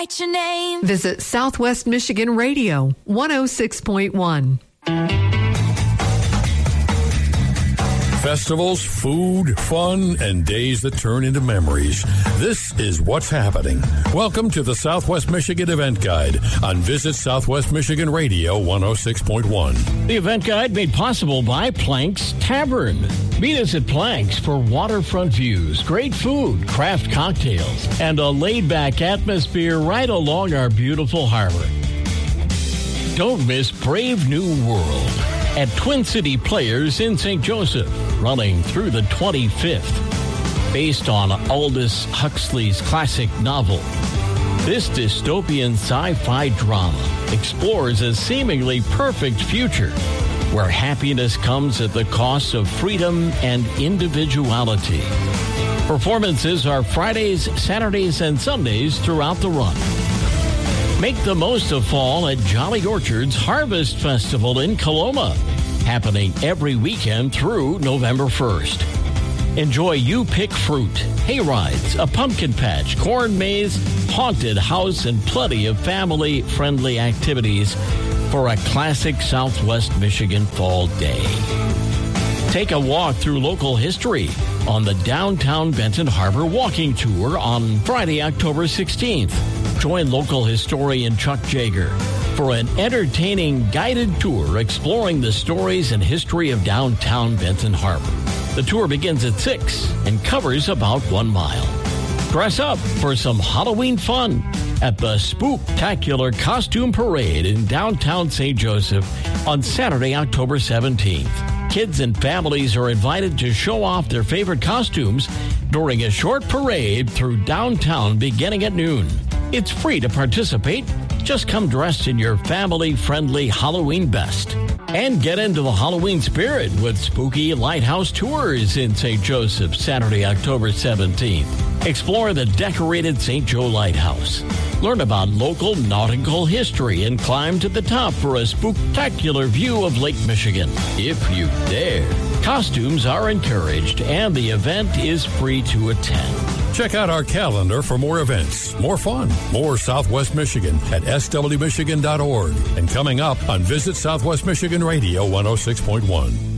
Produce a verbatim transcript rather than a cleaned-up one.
Write your name. Visit Southwest Michigan Radio, one oh six point one. Festivals, food, fun, and days that turn into memories. This is what's happening. Welcome to the Southwest Michigan Event Guide on Visit Southwest Michigan Radio one oh six point one. The event guide made possible by Planks Tavern. Meet us at Planks for waterfront views, great food, craft cocktails, and a laid-back atmosphere right along our beautiful harbor. Don't miss Brave New World at Twin City Players in Saint Joseph, running through the twenty-fifth. Based on Aldous Huxley's classic novel, this dystopian sci-fi drama explores a seemingly perfect future where happiness comes at the cost of freedom and individuality. Performances are Fridays, Saturdays, and Sundays throughout the run. Make the most of fall at Jolly Orchard's Harvest Festival in Coloma, happening every weekend through November first. Enjoy You Pick Fruit, hay rides, a pumpkin patch, corn maze, haunted house, and plenty of family-friendly activities for a classic Southwest Michigan fall day. Take a walk through local history on the Downtown Benton Harbor Walking Tour on Friday, October sixteenth. Join local historian Chuck Jager for an entertaining guided tour exploring the stories and history of downtown Benton Harbor. The tour begins at six and covers about one mile. Dress up for some Halloween fun at the Spooktacular Costume Parade in downtown Saint Joseph on Saturday, October seventeenth. Kids and families are invited to show off their favorite costumes during a short parade through downtown beginning at noon. It's free to participate. Just come dressed in your family-friendly Halloween best. And get into the Halloween spirit with Spooky Lighthouse Tours in Saint Joseph, Saturday, October seventeenth. Explore the decorated Saint Joe Lighthouse. Learn about local nautical history and climb to the top for a spooktacular view of Lake Michigan, if you dare. Costumes are encouraged, and the event is free to attend. Check out our calendar for more events, more fun, more Southwest Michigan at s w michigan dot org. And coming up on Visit Southwest Michigan Radio one oh six point one.